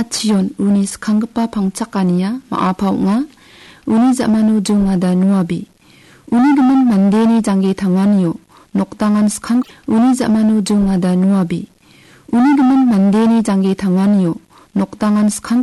Cion uni skanggepa pangcakania maapau nga, uni zamanu jungada nuabi. Uni gemen mandeni jangge tanganio, noktangan skang, uni zamanu jungada nuabi. Uni gemen mandeni jangge tanganio, noktangan skang